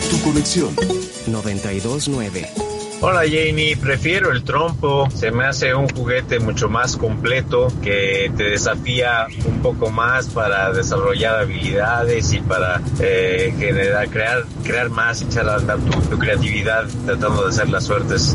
Tu conexión. 92.9. Hola Janie, prefiero el trompo, se me hace un juguete mucho más completo que te desafía un poco más para desarrollar habilidades y para crear más, echar a andar tu creatividad tratando de hacer las suertes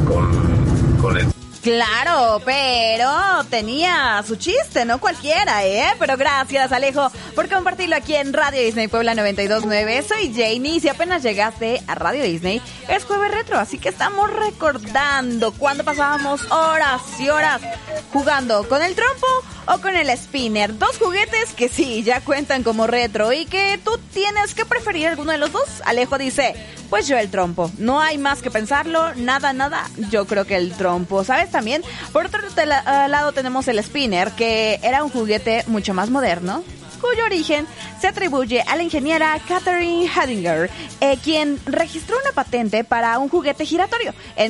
con el. Claro, pero tenía su chiste, no cualquiera, Pero gracias, Alejo, por compartirlo aquí en Radio Disney Puebla 92.9. Soy Janie, si apenas llegaste a Radio Disney, es Jueves Retro, así que estamos recordando cuando pasábamos horas y horas jugando con el trompo o con el spinner. Dos juguetes que sí, ya cuentan como retro y que tú tienes que preferir alguno de los dos. Alejo dice, pues yo el trompo. No hay más que pensarlo, nada. Yo creo que el trompo, ¿sabes? También, por otro lado tenemos el spinner, que era un juguete mucho más moderno, cuyo origen se atribuye a la ingeniera Catherine Hadinger, quien registró una patente para un juguete giratorio en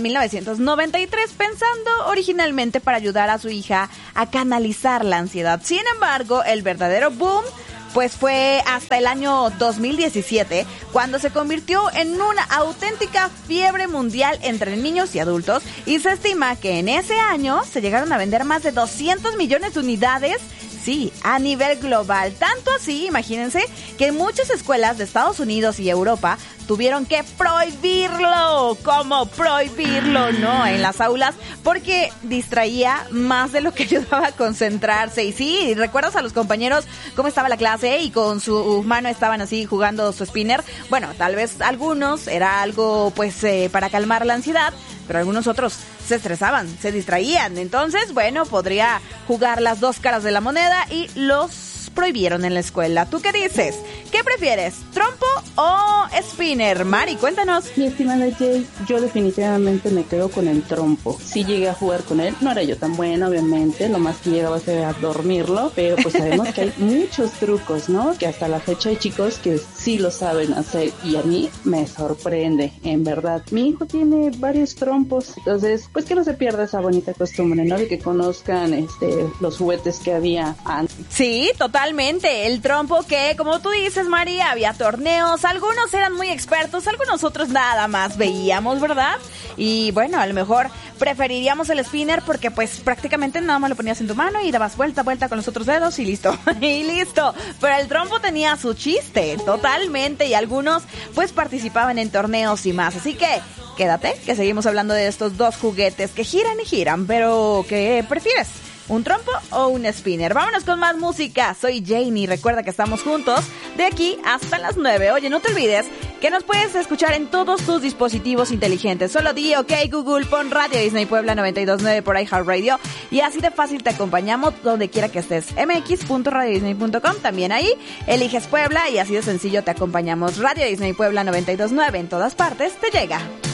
1993, pensando originalmente para ayudar a su hija a canalizar la ansiedad. Sin embargo, el verdadero boom pues fue hasta el año 2017, cuando se convirtió en una auténtica fiebre mundial entre niños y adultos, y se estima que en ese año se llegaron a vender más de 200 millones de unidades, sí, a nivel global. Tanto así, imagínense, que muchas escuelas de Estados Unidos y Europa tuvieron que prohibirlo. ¿Cómo prohibirlo? No, en las aulas, porque distraía más de lo que ayudaba a concentrarse. Y sí, ¿recuerdas a los compañeros cómo estaba la clase y con su mano estaban así jugando su spinner? Bueno, tal vez algunos era algo pues para calmar la ansiedad, pero algunos otros se estresaban, se distraían. Entonces, bueno, podría jugar las dos caras de la moneda y los prohibieron en la escuela. ¿Tú qué dices? ¿Qué prefieres? ¿Trompo o spinner? Mari, cuéntanos. Mi estimada Jay, yo definitivamente me quedo con el trompo. Sí llegué a jugar con él, no era yo tan buena, obviamente, lo más que llegaba a hacer era dormirlo, pero pues sabemos que hay muchos trucos, ¿no? Que hasta la fecha hay chicos que sí lo saben hacer y a mí me sorprende, en verdad. Mi hijo tiene varios trompos, entonces, pues que no se pierda esa bonita costumbre, ¿no? De que conozcan los juguetes que había antes. Sí, totalmente. El trompo que, como tú dices, María, había torneos, algunos eran muy expertos, algunos otros nada más veíamos, ¿verdad? Y bueno, a lo mejor preferiríamos el spinner porque pues prácticamente nada más lo ponías en tu mano y dabas vuelta con los otros dedos y listo, y listo. Pero el trompo tenía su chiste, totalmente, y algunos pues participaban en torneos y más, así que quédate, que seguimos hablando de estos dos juguetes que giran y giran, pero ¿qué prefieres? ¿Un trompo o un spinner? Vámonos con más música. Soy Janie. Recuerda que estamos juntos de aquí hasta las 9. Oye, no te olvides que nos puedes escuchar en todos tus dispositivos inteligentes. Solo di OK Google, pon Radio Disney Puebla 92.9 por iHeartRadio y así de fácil te acompañamos donde quiera que estés. mx.radiodisney.com. También ahí eliges Puebla y así de sencillo te acompañamos. Radio Disney Puebla 92.9 en todas partes te llega.